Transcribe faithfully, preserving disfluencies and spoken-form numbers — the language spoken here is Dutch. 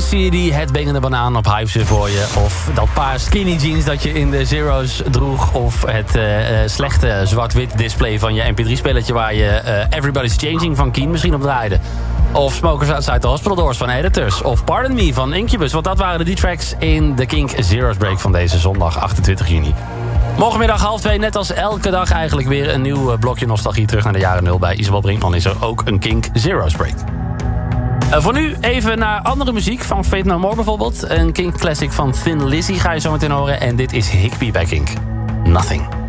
zie je die headbangende banaan op Hype voor je. Of dat paar skinny jeans dat je in de Zero's droeg. Of het uh, slechte zwart-wit display van je M P drie spelletje waar je uh, Everybody's Changing van Keen misschien op draaide. Of Smokers Outside the Hospital Doors van Editors. Of Pardon Me van Incubus. Want dat waren de D-tracks in de Kink Zero's Break van deze zondag achtentwintig juni. Morgenmiddag half twee, net als elke dag eigenlijk weer een nieuw blokje nostalgie terug naar de jaren nul. Bij Isabel Brinkman is er ook een Kink Zero's Break. Uh, voor nu even naar andere muziek van Faith No More bijvoorbeeld. Een Kink classic van Thin Lizzy ga je zo meteen horen. En dit is Higby bij Kink. Nothing.